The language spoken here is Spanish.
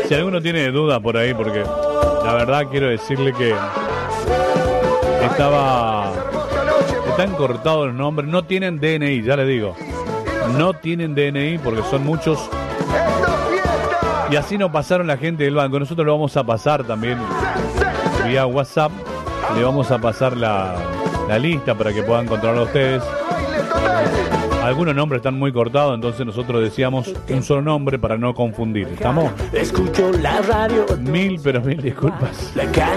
Si alguno tiene duda por ahí, porque la verdad quiero decirle que están cortados los nombres, no tienen DNI, ya les digo. No tienen DNI porque son muchos. Y así nos pasaron la gente del banco. Nosotros lo vamos a pasar también vía WhatsApp. Le vamos a pasar la lista para que puedan controlarlo ustedes. Algunos nombres están muy cortados, entonces nosotros decíamos un solo nombre para no confundir. ¿Estamos? Escucho la radio. Mil disculpas.